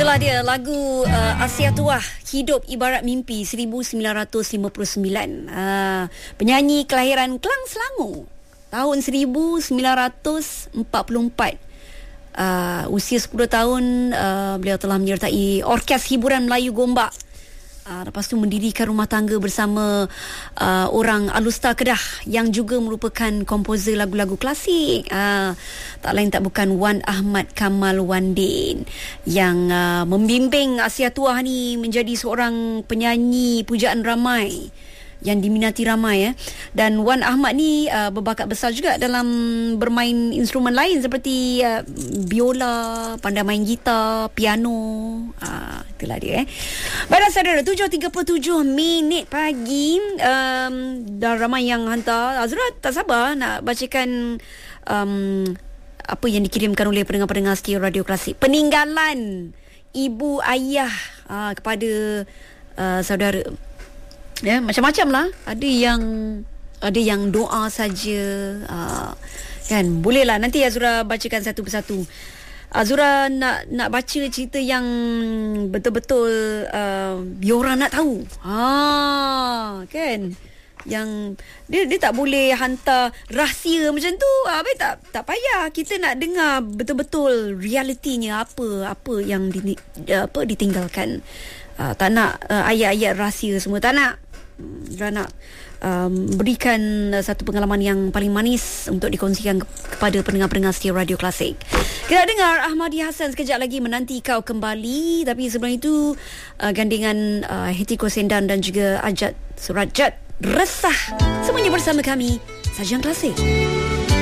Itulah dia lagu Asia Tuah, Hidup Ibarat Mimpi 1959. Penyanyi kelahiran Klang Selangor tahun 1944. Usia 10 tahun beliau telah menyertai Orkes Hiburan Melayu Gombak. Lepas tu mendirikan rumah tangga bersama orang Alustar Kedah yang juga merupakan komposer lagu-lagu klasik. Tak lain tak bukan Wan Ahmad Kamal Wandin yang membimbing Asia Tuah ni menjadi seorang penyanyi pujaan ramai yang diminati ramai. Dan Wan Ahmad ni berbakat besar juga dalam bermain instrumen lain seperti biola, pandai main gitar, piano. Itulah dia. Baiklah saudara, 7.37 minit pagi. Dah ramai yang hantar. Azura tak sabar nak bacakan apa yang dikirimkan oleh pendengar-pendengar setia Radio Klasik. Peninggalan ibu ayah kepada saudara. Ya, macam-macam lah. Ada yang doa saja. Kan, bolehlah nanti Azura bacakan satu persatu. Azura nak baca cerita yang betul-betul orang nak tahu. Kan? Yang dia tak boleh hantar rahsia macam tu. Baik, tak payah. Kita nak dengar betul-betul realitinya apa yang ditinggalkan. Tak nak ayat-ayat rahsia semua. Tak nak. Dia nak berikan satu pengalaman yang paling manis untuk dikongsikan kepada pendengar-pendengar setia Radio Klasik. Kita dengar Ahmadi Hassan sekejap lagi menanti kau kembali. Tapi sebelum itu gandingan Hetiko Sendan dan juga Ajat Surajat Resah. Semuanya bersama kami Sajian Klasik.